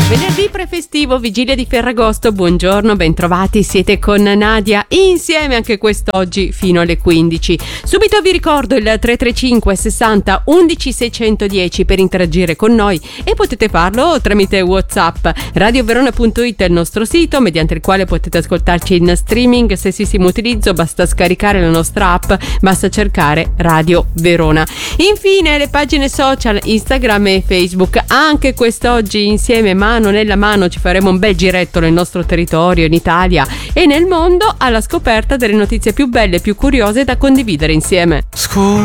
Venerdì prefestivo, vigilia di Ferragosto, buongiorno, bentrovati, siete con Nadia insieme anche quest'oggi fino alle 15. Subito vi ricordo il 335 60 11 610 per interagire con noi e potete farlo tramite WhatsApp. radioverona.it è il nostro sito mediante il quale potete ascoltarci in streaming sessissimo utilizzo, basta scaricare la nostra app, basta cercare Radio Verona. Infine le pagine social Instagram e Facebook, anche quest'oggi insieme mano nella mano ci faremo un bel giretto nel nostro territorio, in Italia e nel mondo, alla scoperta delle notizie più belle e più curiose da condividere insieme.